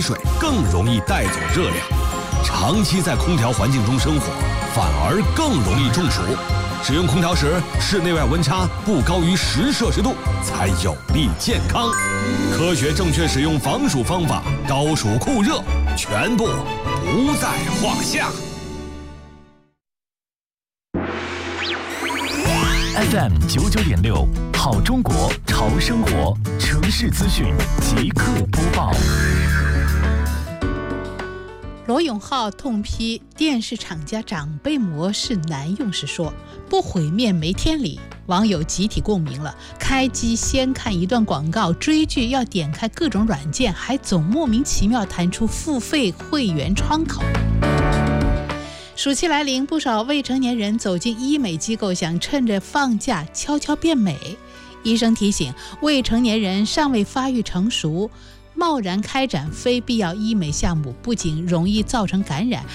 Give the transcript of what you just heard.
水更容易带走热量，长期在空调环境中生活，反而更容易中暑。使用空调时，室内外温差不高于10摄氏度，才有利健康。科学正确使用防暑方法，高暑酷热全部不在话下。 FM 99.6，好中国，潮生活，城市资讯即刻播报。 罗永浩痛批电视厂家长辈模式难用时说，不毁灭没天理。网友集体共鸣了，开机先看一段广告，追剧要点开各种软件，还总莫名其妙弹出付费会员窗口。暑期来临，不少未成年人走进医美机构，想趁着放假悄悄变美。医生提醒，未成年人尚未发育成熟，贸然开展非必要医美项目，不仅容易造成感染，